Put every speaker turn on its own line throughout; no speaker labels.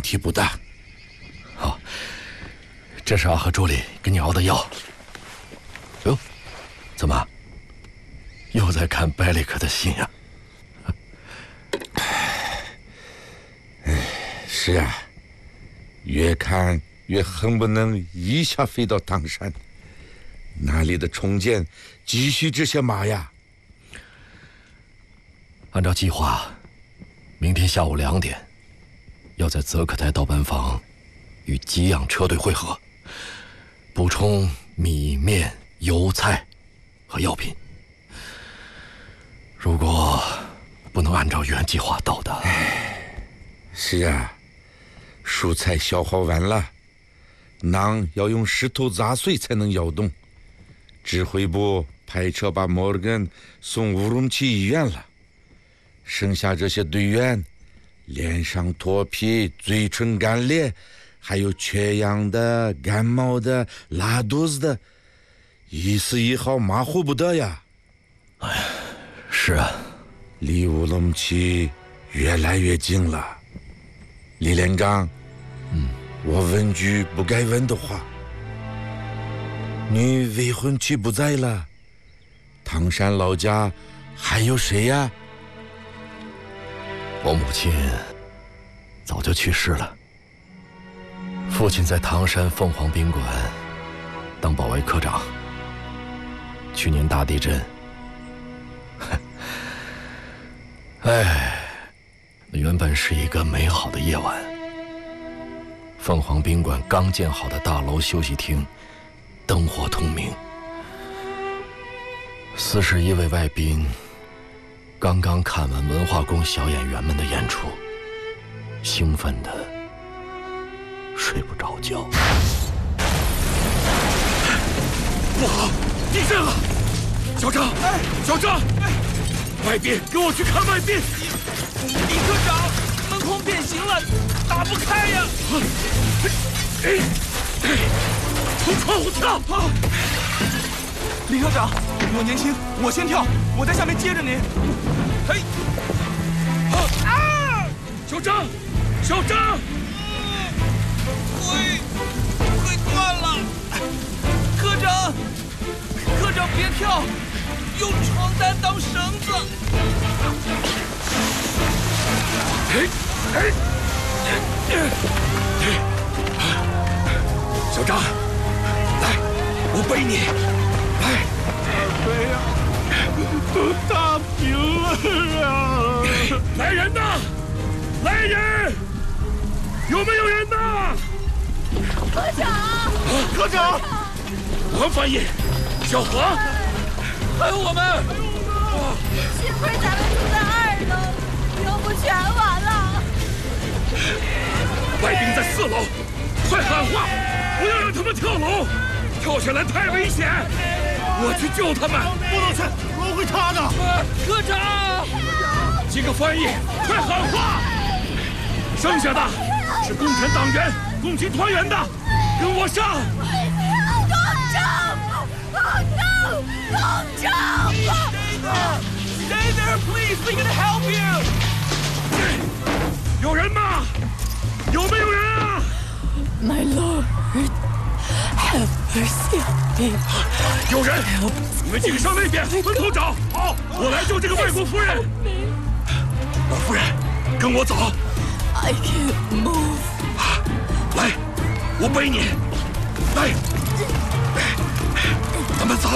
题不大。
好，这是阿和助理给你熬的药。哟，怎么又在看百里克的信呀？
是啊，越看越恨不能一下飞到唐山，那里的重建急需这些马呀。
按照计划，明天下午2点，要在泽克台道班房与给养车队会合，补充米面油菜和药品。如果不能按照原计划到达，
是啊，蔬菜消耗完了，馕要用石头砸碎才能摇动。指挥部派车把摩尔根送乌鲁木齐医院了，剩下这些队员，脸上脱皮，嘴唇干裂，还有缺氧的、感冒的、拉肚子的，141号马虎不得呀。
哎，是啊，
离乌鲁木齐越来越近了。李连长，我问句不该问的话。你未婚妻不在了，唐山老家还有谁呀？
我母亲早就去世了，父亲在唐山凤凰宾馆当保卫科长。去年大地震，哎，那原本是一个美好的夜晚。凤凰宾馆刚建好的大楼休息厅灯火通明，41位外宾刚刚看完文化宫小演员们的演出，兴奋的睡不着觉。
不好，地震了！小张，小张，外宾，跟我去看外宾。
李科长，门框变形了，打不开呀！
从窗户跳！
李科长，我年轻，我先跳，我在下面接着您。嘿，
啊！小张，小张，
腿断了！科长，科长别跳，用床单当绳子。
小张，来，我背你，来。
背呀，都打平了啊！
来人呐！来人！有没有人呐？
科长！
科长！王翻译，小何，还有我们！
幸亏咱们住在2楼，要不全完了。
外宾在4楼，快喊话，不要让他们跳楼，跳下来太危险。我去救他们，
不能去，楼会塌的。
科长，几个翻译，快喊话！剩下的是共产党员、共青团员的，跟我上！
共长
Stay there, please. We're gonna help you.
有人吗？有没有人啊
My Lord, have mercy on me.
有人！你们几个上那边分头找。好，我来救这个外国夫人。老夫人，跟我走。
I can't move.
来，我背你。来，咱们走。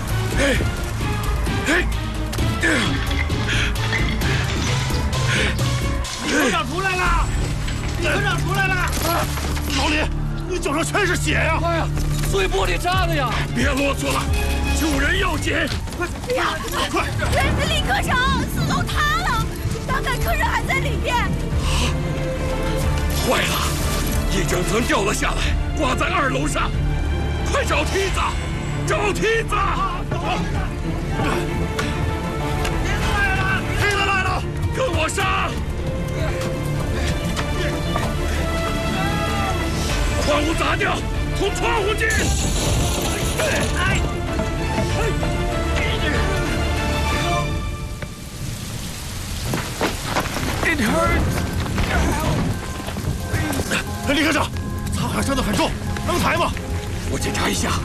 科长出来了！李科长出来了！老李，你脚上全是血呀！
哎呀，碎玻璃渣的呀！
别啰嗦了，救人要紧！
快！
李科长，4楼塌了，大概客人还在里面。
坏了，一整层掉了下来，挂在2楼上。快找梯子！找梯子！
梯子来了！
跟我上！窗户砸掉，从窗户进！
It hurts.
李科长，他好像伤得很重，能抬吗？
我检查一下。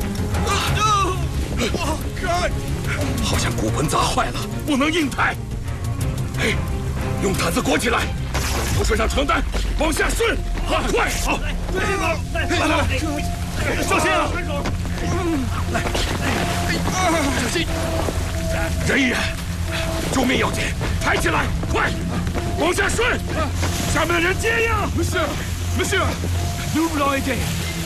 好像骨盆砸坏了，不能硬抬。哎，用毯子裹起来，头身上床单往下顺，快！好，来，
小心啊！
来，小心！人一人，救命要紧，抬起来，快，往下顺，下面的人接应。Monsieur, nous voulons aider.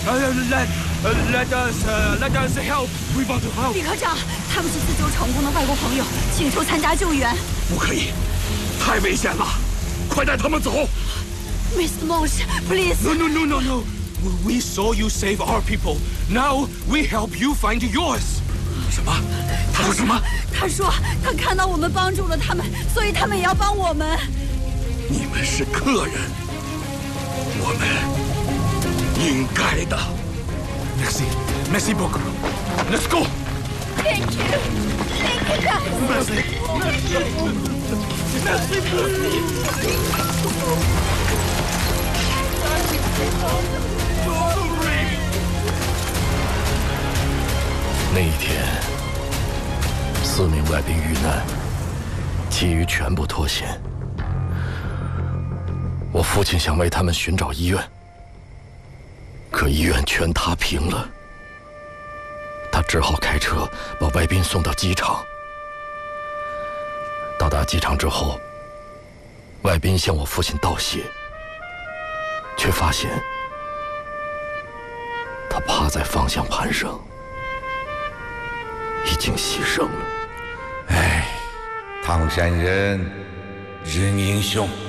Let us help. We want to help.
李科长，他们是自救成功的外国朋友，请求参加救援。
不可以，太危险了，快带他们走。
Mr. Monge, please.
No. We saw you save our people. Now we help you find yours. 什么？他说什么？
他说他看到我们帮助了他们，所以他们也要帮我们。
你们是客人，我们应该的。Merci beaucoup. Let's go.
Thank you, guys. Merci.
那一天，4名外宾遇难，其余全部脱险。我父亲想为他们寻找医院，可医院全塌平了。他只好开车把外宾送到机场。到达机场之后，外宾向我父亲道谢，却发现他趴在方向盘上，已经牺牲了。
哎，唐山人，人英雄。